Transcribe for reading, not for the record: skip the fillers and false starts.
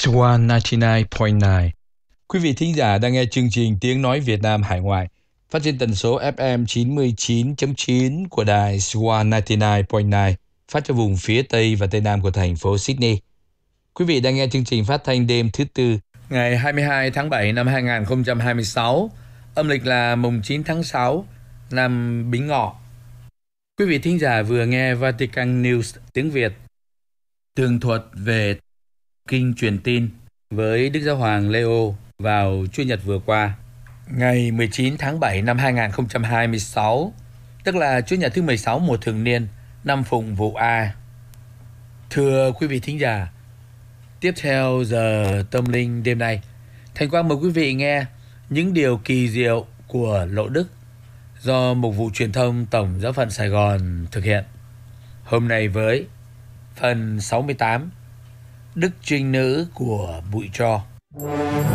Swan 99.9. Quý vị thính giả đang nghe chương trình Tiếng Nói Việt Nam Hải Ngoại, phát trên tần số FM 99.9 của đài Swan 99.9, phát cho vùng phía Tây và Tây Nam của thành phố Sydney. Quý vị đang nghe chương trình phát thanh đêm thứ Tư, ngày 22 tháng 7 năm 2026, âm lịch là mùng 9 tháng 6 năm Bính Ngọ. Quý vị thính giả vừa nghe Vatican News tiếng Việt, tường thuật về kinh truyền tin với Đức Giáo hoàng Leo vào Chủ nhật vừa qua, ngày 19 tháng 7 năm 2026, tức là Chủ nhật thứ 16 mùa thường niên năm Phụng Vụ A. Thưa quý vị thính giả, tiếp theo giờ tâm linh đêm nay, Thành Quang mời quý vị nghe những điều kỳ diệu của Lộ Đức do Mục vụ Truyền thông Tổng Giáo phận Sài Gòn thực hiện. Hôm nay với phần 68, Đức Trinh Nữ của Bụi Tro.